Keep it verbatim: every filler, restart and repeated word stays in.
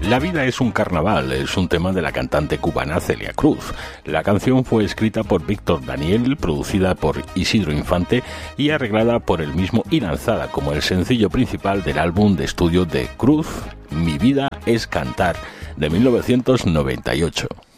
La vida es un carnaval es un tema de la cantante cubana Celia Cruz. La canción fue escrita por Víctor Daniel, producida por Isidro Infante y arreglada por él mismo y lanzada como el sencillo principal del álbum de estudio de Cruz, Mi vida es cantar, de mil novecientos noventa y ocho.